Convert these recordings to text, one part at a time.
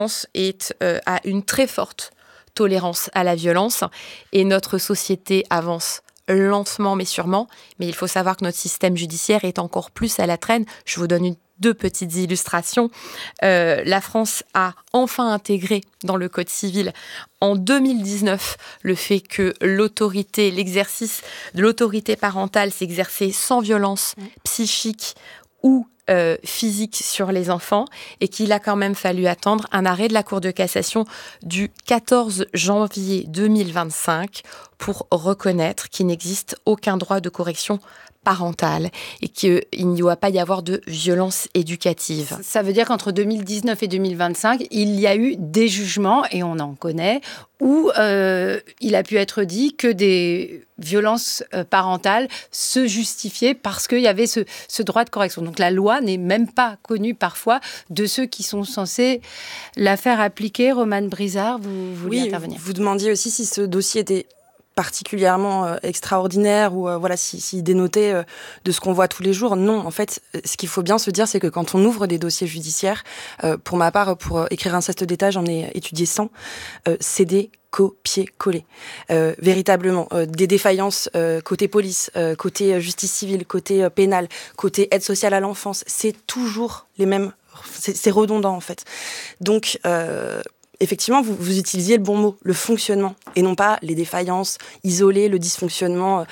a une très forte tolérance à la violence et notre société avance lentement mais sûrement. Mais il faut savoir que notre système judiciaire est encore plus à la traîne. Je vous donne deux petites illustrations. La France a enfin intégré dans le Code civil en 2019 le fait que l'exercice de l'autorité parentale s'exerçait sans violence psychique ou physique sur les enfants et qu'il a quand même fallu attendre un arrêt de la Cour de cassation du 14 janvier 2025 pour reconnaître qu'il n'existe aucun droit de correction parentale et qu'il ne doit pas y avoir de violence éducative. Ça veut dire qu'entre 2019 et 2025, il y a eu des jugements, et on en connaît, où il a pu être dit que des violences parentales se justifiaient parce qu'il y avait ce droit de correction. Donc la loi n'est même pas connue parfois de ceux qui sont censés la faire appliquer. Romane Brizard, vous vouliez intervenir. Vous demandiez aussi si ce dossier était particulièrement extraordinaire ou s'il dénotait de ce qu'on voit tous les jours. Non, en fait, ce qu'il faut bien se dire, c'est que quand on ouvre des dossiers judiciaires, pour ma part, pour écrire Inceste d'État, j'en ai étudié 100, c'est des copier-coller. Véritablement, des défaillances côté police, côté justice civile, côté pénal, côté aide sociale à l'enfance, c'est toujours les mêmes, c'est redondant en fait. Donc, effectivement, vous utilisiez le bon mot, le fonctionnement, et non pas les défaillances isolées, le dysfonctionnement,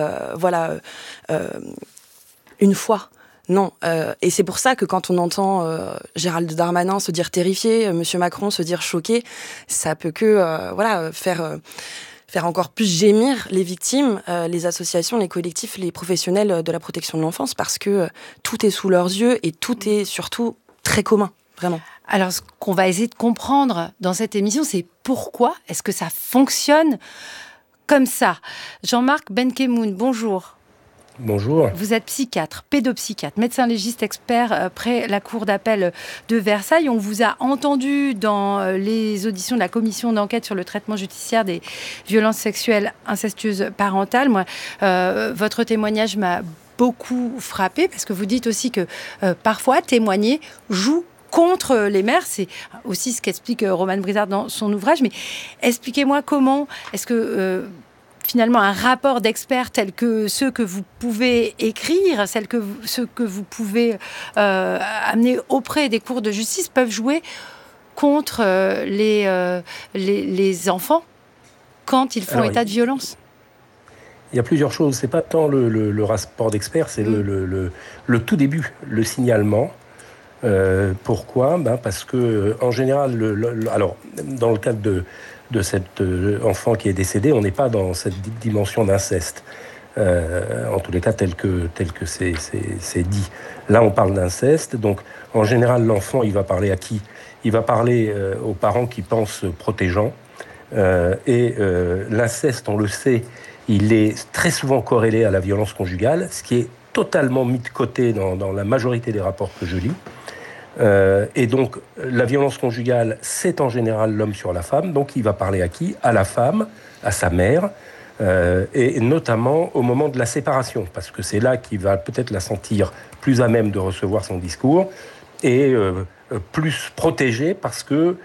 une fois. Non, et c'est pour ça que quand on entend Gérald Darmanin se dire terrifié, Monsieur Macron se dire choqué, ça peut que faire encore plus gémir les victimes, les associations, les collectifs, les professionnels de la protection de l'enfance, parce que tout est sous leurs yeux et tout est surtout très commun, vraiment. Alors, ce qu'on va essayer de comprendre dans cette émission, c'est pourquoi est-ce que ça fonctionne comme ça. Jean-Marc Benkemoun, bonjour. Bonjour. Vous êtes psychiatre, pédopsychiatre, médecin légiste expert près la Cour d'appel de Versailles. On vous a entendu dans les auditions de la commission d'enquête sur le traitement judiciaire des violences sexuelles incestueuses parentales. Moi, votre témoignage m'a beaucoup frappé parce que vous dites aussi que parfois témoigner joue contre les mères, c'est aussi ce qu'explique Romane Brizard dans son ouvrage. Mais expliquez-moi comment est-ce que finalement un rapport d'experts tel que ceux que vous pouvez écrire, ceux que vous pouvez amener auprès des cours de justice peuvent jouer contre les enfants quand ils font état de violence. Il y a plusieurs choses. C'est pas tant le rapport d'experts, c'est le tout début, le signalement. Pourquoi ? Parce que en général, alors dans le cadre de cet enfant qui est décédé, on n'est pas dans cette dimension d'inceste. En tous les cas, tel que c'est dit. Là, on parle d'inceste. Donc, en général, l'enfant, il va parler à qui ? Il va parler aux parents qui pensent protégeants. L'inceste, on le sait, il est très souvent corrélé à la violence conjugale, ce qui est totalement mis de côté dans la majorité des rapports que je lis. Et donc, la violence conjugale, c'est en général l'homme sur la femme. Donc, il va parler à qui ? À la femme, à sa mère, et notamment au moment de la séparation, parce que c'est là qu'il va peut-être la sentir plus à même de recevoir son discours, et plus protégée parce que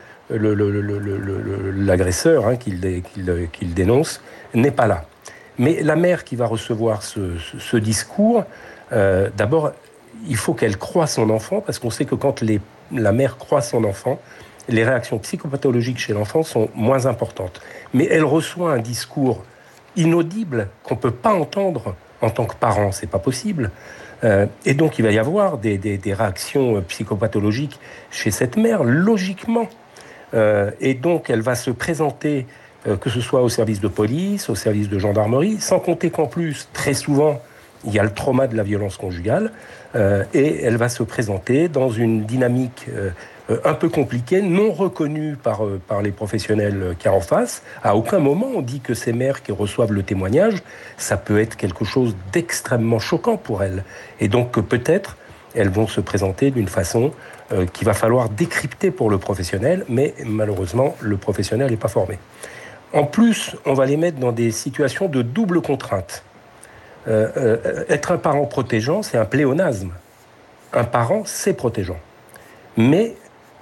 l'agresseur qu'il dénonce n'est pas là. Mais la mère qui va recevoir ce discours, d'abord, il faut qu'elle croie son enfant, parce qu'on sait que quand la mère croit son enfant, les réactions psychopathologiques chez l'enfant sont moins importantes. Mais elle reçoit un discours inaudible qu'on ne peut pas entendre en tant que parent, c'est pas possible. Et donc il va y avoir des réactions psychopathologiques chez cette mère, logiquement. Et donc elle va se présenter, que ce soit au service de police, au service de gendarmerie, sans compter qu'en plus, très souvent, il y a le trauma de la violence conjugale, et elle va se présenter dans une dynamique un peu compliquée, non reconnue par les professionnels qui en face. À aucun moment on dit que ces mères qui reçoivent le témoignage, ça peut être quelque chose d'extrêmement choquant pour elles. Et donc peut-être elles vont se présenter d'une façon qu'il va falloir décrypter pour le professionnel, mais malheureusement le professionnel n'est pas formé. En plus, on va les mettre dans des situations de double contrainte. Être un parent protégeant, c'est un pléonasme. Un parent, c'est protégeant. Mais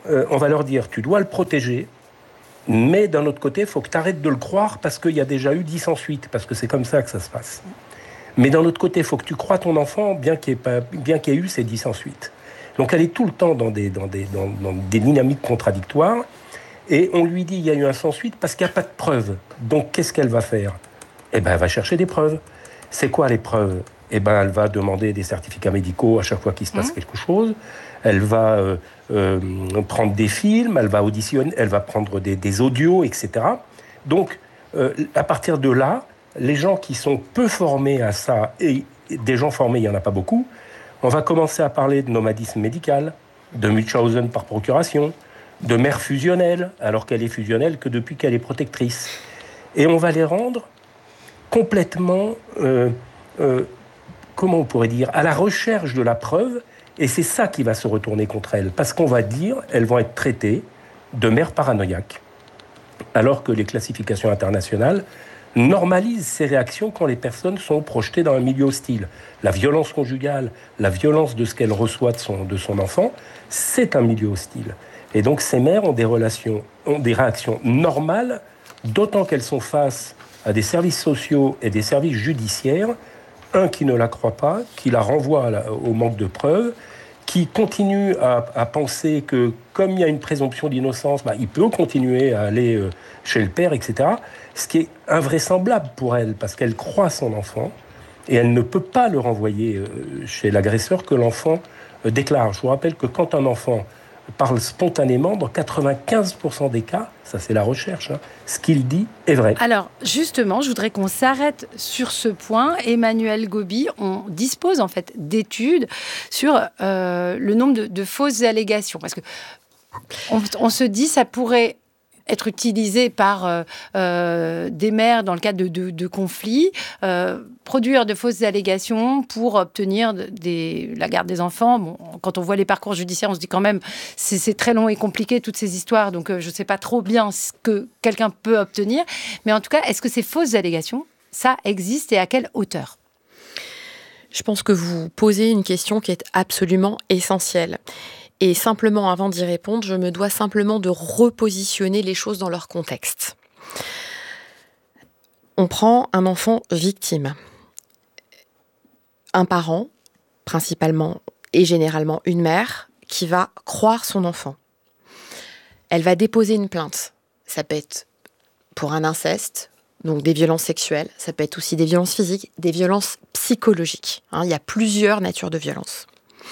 on va leur dire, tu dois le protéger, mais d'un autre côté, il faut que tu arrêtes de le croire parce qu'il y a déjà eu 10 ensuite, parce que c'est comme ça que ça se passe. Mais d'un autre côté, il faut que tu crois ton enfant, bien qu'il y ait eu ces 10 ensuite. Donc elle est tout le temps dans des dynamiques contradictoires, et on lui dit, il y a eu un sans suite parce qu'il n'y a pas de preuves. Donc qu'est-ce qu'elle va faire ? Eh bien, elle va chercher des preuves. C'est quoi les preuves ? Eh bien, elle va demander des certificats médicaux à chaque fois qu'il se passe quelque chose. Elle va prendre des films, elle va auditionner, elle va prendre des audios, etc. Donc, à partir de là, les gens qui sont peu formés à ça, et des gens formés, il n'y en a pas beaucoup, on va commencer à parler de nomadisme médical, de Munchausen par procuration, de mère fusionnelle, alors qu'elle est fusionnelle que depuis qu'elle est protectrice. Et on va les rendre complètement, comment on pourrait dire, à la recherche de la preuve, et c'est ça qui va se retourner contre elles, parce qu'on va dire, elles vont être traitées de mères paranoïaques, alors que les classifications internationales normalisent ces réactions quand les personnes sont projetées dans un milieu hostile. La violence conjugale, la violence de ce qu'elle reçoit de son enfant, c'est un milieu hostile. Et donc ces mères ont des réactions normales, d'autant qu'elles sont face à des services sociaux et des services judiciaires, un qui ne la croit pas, qui la renvoie au manque de preuves, qui continue à penser que, comme il y a une présomption d'innocence, il peut continuer à aller chez le père, etc. Ce qui est invraisemblable pour elle, parce qu'elle croit son enfant, et elle ne peut pas le renvoyer chez l'agresseur que l'enfant déclare. Je vous rappelle que quand un enfant parle spontanément, dans 95% des cas, ça c'est la recherche, ce qu'il dit est vrai. Alors justement, je voudrais qu'on s'arrête sur ce point. Emmanuel Gobi, on dispose en fait d'études sur le nombre de fausses allégations. Parce que on se dit ça pourrait être utilisé par des mères dans le cadre de conflits, produire de fausses allégations pour obtenir la garde des enfants. Bon, quand on voit les parcours judiciaires, on se dit quand même c'est très long et compliqué toutes ces histoires, donc je ne sais pas trop bien ce que quelqu'un peut obtenir. Mais en tout cas, est-ce que ces fausses allégations, ça existe et à quelle hauteur ? Je pense que vous posez une question qui est absolument essentielle. Et simplement, avant d'y répondre, je me dois simplement de repositionner les choses dans leur contexte. On prend un enfant victime. Un parent, principalement et généralement une mère, qui va croire son enfant. Elle va déposer une plainte. Ça peut être pour un inceste, donc des violences sexuelles. Ça peut être aussi des violences physiques, des violences psychologiques. Il y a plusieurs natures de violences.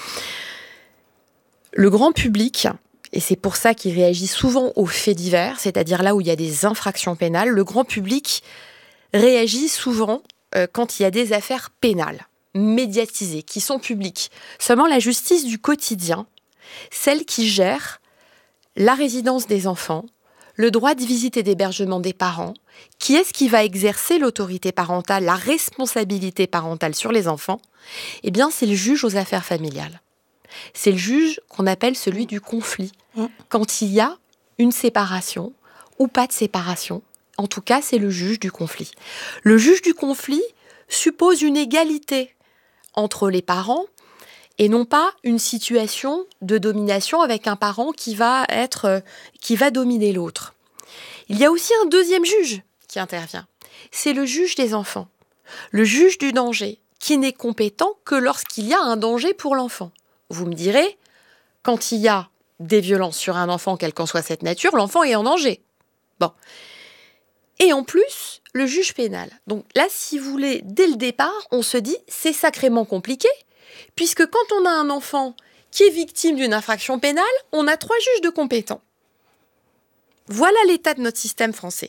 Le grand public, et c'est pour ça qu'il réagit souvent aux faits divers, c'est-à-dire là où il y a des infractions pénales, le grand public réagit souvent quand il y a des affaires pénales, médiatisées, qui sont publiques. Seulement la justice du quotidien, celle qui gère la résidence des enfants, le droit de visite et d'hébergement des parents, qui est-ce qui va exercer l'autorité parentale, la responsabilité parentale sur les enfants ? Eh bien, c'est le juge aux affaires familiales. C'est le juge qu'on appelle celui du conflit. Quand il y a une séparation ou pas de séparation, en tout cas, c'est le juge du conflit. Le juge du conflit suppose une égalité entre les parents et non pas une situation de domination avec un parent qui va dominer l'autre. Il y a aussi un deuxième juge qui intervient. C'est le juge des enfants, le juge du danger, qui n'est compétent que lorsqu'il y a un danger pour l'enfant. Vous me direz, quand il y a des violences sur un enfant, quelle qu'en soit cette nature, l'enfant est en danger. Bon. Et en plus, le juge pénal. Donc là, si vous voulez, dès le départ, on se dit, c'est sacrément compliqué, puisque quand on a un enfant qui est victime d'une infraction pénale, on a 3 juges de compétents. Voilà l'état de notre système français.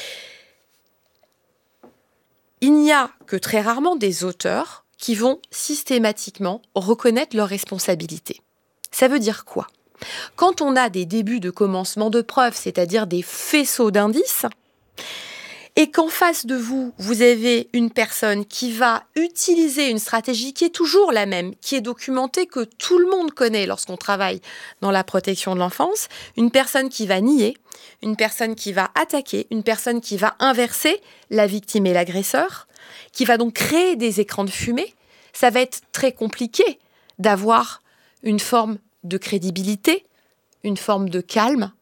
Il n'y a que très rarement des auteurs qui vont systématiquement reconnaître leurs responsabilités. Ça veut dire quoi ? Quand on a des débuts de commencement de preuves, c'est-à-dire des faisceaux d'indices, et qu'en face de vous, vous avez une personne qui va utiliser une stratégie qui est toujours la même, qui est documentée, que tout le monde connaît lorsqu'on travaille dans la protection de l'enfance, une personne qui va nier, une personne qui va attaquer, une personne qui va inverser la victime et l'agresseur, qui va donc créer des écrans de fumée, ça va être très compliqué d'avoir une forme de crédibilité, une forme de calme